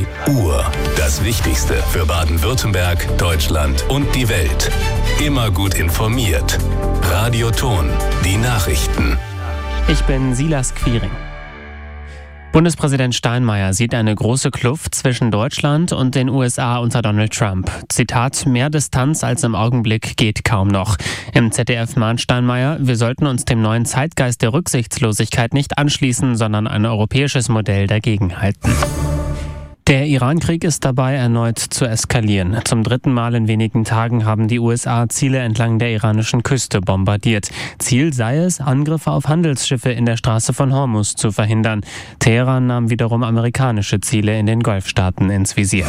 2 Uhr. Das Wichtigste für Baden-Württemberg, Deutschland und die Welt. Immer gut informiert. Radio Ton, die Nachrichten. Ich bin Silas Quiring. Bundespräsident Steinmeier sieht eine große Kluft zwischen Deutschland und den USA unter Donald Trump. Zitat: Mehr Distanz als im Augenblick geht kaum noch. Im ZDF mahnt Steinmeier, wir sollten uns dem neuen Zeitgeist der Rücksichtslosigkeit nicht anschließen, sondern ein europäisches Modell dagegenhalten. Der Iran-Krieg ist dabei, erneut zu eskalieren. Zum 3. Mal in wenigen Tagen haben die USA Ziele entlang der iranischen Küste bombardiert. Ziel sei es, Angriffe auf Handelsschiffe in der Straße von Hormuz zu verhindern. Teheran nahm wiederum amerikanische Ziele in den Golfstaaten ins Visier.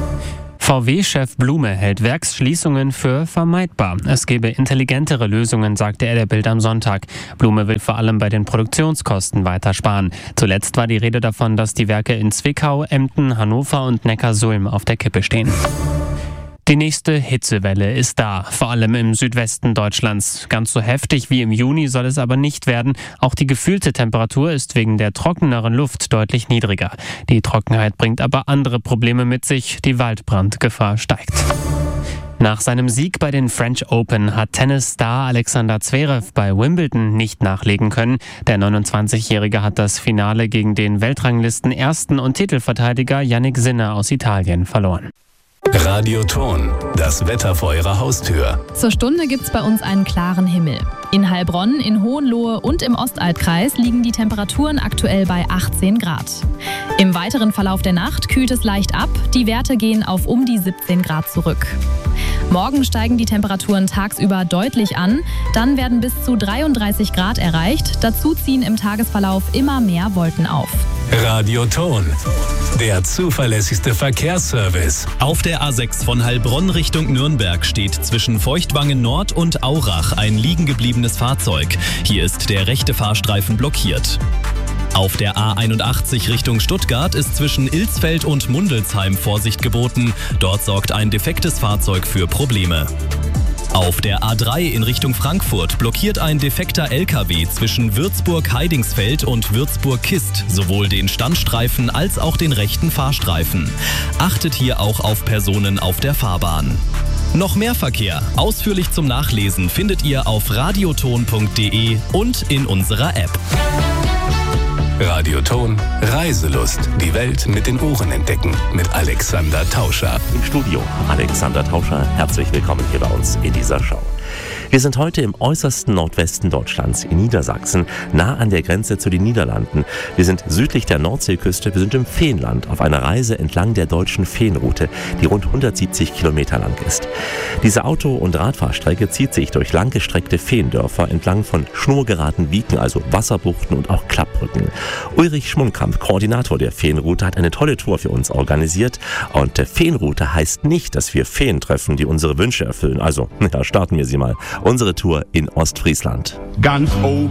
VW-Chef Blume hält Werksschließungen für vermeidbar. Es gebe intelligentere Lösungen, sagte er der Bild am Sonntag. Blume will vor allem bei den Produktionskosten weiter sparen. Zuletzt war die Rede davon, dass die Werke in Zwickau, Emden, Hannover und Neckarsulm auf der Kippe stehen. Die nächste Hitzewelle ist da, vor allem im Südwesten Deutschlands. Ganz so heftig wie im Juni soll es aber nicht werden. Auch die gefühlte Temperatur ist wegen der trockeneren Luft deutlich niedriger. Die Trockenheit bringt aber andere Probleme mit sich. Die Waldbrandgefahr steigt. Nach seinem Sieg bei den French Open hat Tennisstar Alexander Zverev bei Wimbledon nicht nachlegen können. Der 29-Jährige hat das Finale gegen den Weltranglisten-Ersten und Titelverteidiger Jannik Sinner aus Italien verloren. Radio Ton, das Wetter vor Ihrer Haustür. Zur Stunde gibt's bei uns einen klaren Himmel. In Heilbronn, in Hohenlohe und im Ostalbkreis liegen die Temperaturen aktuell bei 18 Grad. Im weiteren Verlauf der Nacht kühlt es leicht ab, die Werte gehen auf um die 17 Grad zurück. Morgen steigen die Temperaturen tagsüber deutlich an, dann werden bis zu 33 Grad erreicht. Dazu ziehen im Tagesverlauf immer mehr Wolken auf. Radio Ton, der zuverlässigste Verkehrsservice. Auf der A6 von Heilbronn Richtung Nürnberg steht zwischen Feuchtwangen Nord und Aurach ein liegen gebliebenes Fahrzeug. Hier ist der rechte Fahrstreifen blockiert. Auf der A81 Richtung Stuttgart ist zwischen Ilsfeld und Mundelsheim Vorsicht geboten. Dort sorgt ein defektes Fahrzeug für Probleme. Auf der A3 in Richtung Frankfurt blockiert ein defekter LKW zwischen Würzburg-Heidingsfeld und Würzburg-Kist sowohl den Standstreifen als auch den rechten Fahrstreifen. Achtet hier auch auf Personen auf der Fahrbahn. Noch mehr Verkehr, ausführlich zum Nachlesen, findet ihr auf radioton.de und in unserer App. Radio Ton, Reiselust. Die Welt mit den Ohren entdecken. Mit Alexander Tauscher. Im Studio Alexander Tauscher. Herzlich willkommen hier bei uns in dieser Show. Wir sind heute im äußersten Nordwesten Deutschlands, in Niedersachsen, nah an der Grenze zu den Niederlanden. Wir sind südlich der Nordseeküste, wir sind im Feenland, auf einer Reise entlang der deutschen Feenroute, die rund 170 Kilometer lang ist. Diese Auto- und Radfahrstrecke zieht sich durch langgestreckte Feendörfer entlang von schnurgeraden Wieken, also Wasserbuchten und auch Klappbrücken. Ulrich Schmunkamp, Koordinator der Feenroute, hat eine tolle Tour für uns organisiert. Und Feenroute heißt nicht, dass wir Feen treffen, die unsere Wünsche erfüllen. Also, starten wir sie mal. Unsere Tour in Ostfriesland. Ganz oben